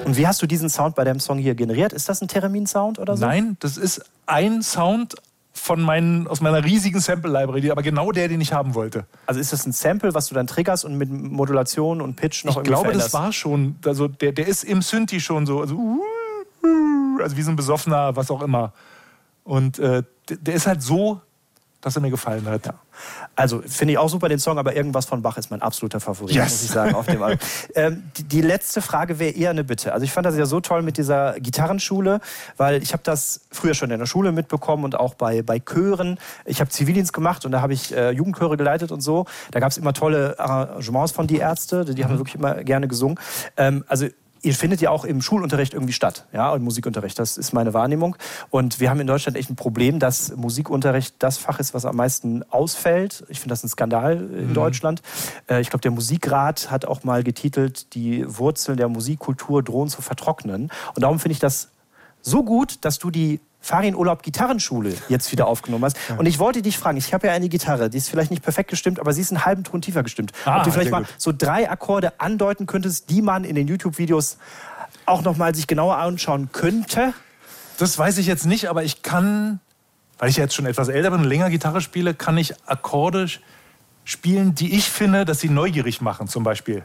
Und wie hast du diesen Sound bei deinem Song hier generiert? Ist das ein Theremin-Sound oder so? Nein, das ist ein Sound aus meiner riesigen Sample-Library, aber genau der, den ich haben wollte. Also ist das ein Sample, was du dann triggerst und mit Modulation und Pitch noch irgendwie veränderst? Ich glaube, das war schon, also der ist im Synthi schon so, also wie so ein Besoffener, was auch immer. Und der ist halt so, dass er mir gefallen hat. Ja. Also finde ich auch super den Song, aber irgendwas von Bach ist mein absoluter Favorit, muss ich sagen, auf dem Album. Die letzte Frage wäre eher eine Bitte. Also ich fand das ja so toll mit dieser Gitarrenschule, weil ich habe das früher schon in der Schule mitbekommen und auch bei Chören. Ich habe Zivildienst gemacht und da habe ich Jugendchöre geleitet und so. Da gab es immer tolle Arrangements von Die Ärzte, die haben wirklich immer gerne gesungen. Also ihr findet ja auch im Schulunterricht irgendwie statt, ja, im Musikunterricht. Das ist meine Wahrnehmung. Und wir haben in Deutschland echt ein Problem, dass Musikunterricht das Fach ist, was am meisten ausfällt. Ich finde das ein Skandal in Deutschland. Ich glaube, der Musikrat hat auch mal getitelt, die Wurzeln der Musikkultur drohen zu vertrocknen. Und darum finde ich das so gut, dass du die Farin Urlaub Gitarrenschule jetzt wieder aufgenommen hast. Ja. Und ich wollte dich fragen, ich habe ja eine Gitarre, die ist vielleicht nicht perfekt gestimmt, aber sie ist einen halben Ton tiefer gestimmt. Ob du vielleicht mal so 3 Akkorde andeuten könntest, die man in den YouTube-Videos auch noch mal sich genauer anschauen könnte? Das weiß ich jetzt nicht, aber ich kann, weil ich jetzt schon etwas älter bin und länger Gitarre spiele, kann ich Akkorde spielen, die ich finde, dass sie neugierig machen, zum Beispiel.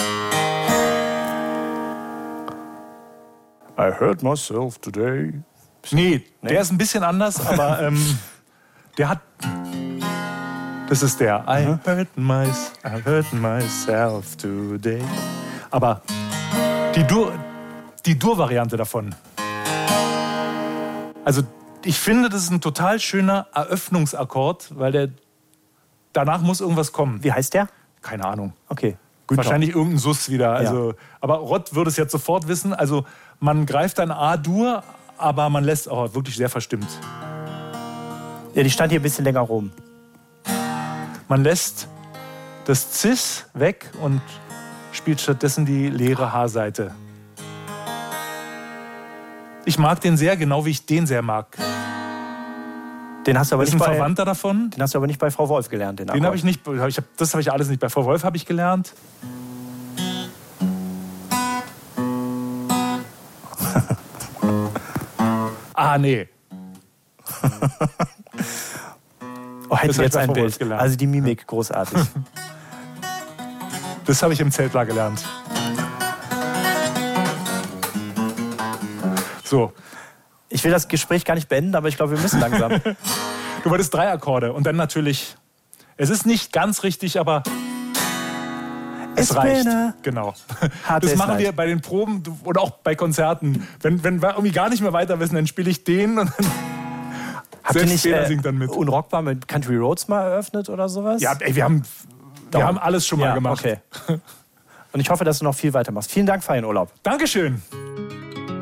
I hurt myself today. Nee, der ist ein bisschen anders, aber der hat... Das ist der I hurt myself today. Aber die Dur-Variante davon. Also ich finde, das ist ein total schöner Eröffnungsakkord, weil danach muss irgendwas kommen. Wie heißt der? Keine Ahnung. Okay. Wahrscheinlich irgendein Sus wieder. Also, ja. Aber Rott würde es jetzt sofort wissen. Also man greift dann A-Dur, aber man lässt auch wirklich sehr verstimmt. Ja, die stand hier ein bisschen länger rum. Man lässt das Cis weg und spielt stattdessen die leere H-Seite. Ich mag den sehr, genau wie ich den sehr mag. Den hast du aber nicht bei Verwandter davon. Den hast du aber nicht bei Frau Wolf gelernt. Den habe ich nicht. Das habe ich alles nicht. Bei Frau Wolf habe ich gelernt. Nee. Oh, hätten wir jetzt ein Bild. Also die Mimik, großartig. Das habe ich im Zeltler gelernt. So. Ich will das Gespräch gar nicht beenden, aber ich glaube, wir müssen langsam. Du wolltest 3 Akkorde und dann natürlich... Es ist nicht ganz richtig, aber... Es reicht. Genau. Das machen wir bei den Proben oder auch bei Konzerten. Wenn wir irgendwie gar nicht mehr weiter wissen, dann spiele ich den und dann... Habt ihr nicht singt dann mit. Unrockbar mit Country Roads mal eröffnet oder sowas? Ja, wir haben alles schon mal gemacht. Okay. Und ich hoffe, dass du noch viel weitermachst. Vielen Dank, Farin Urlaub. Dankeschön.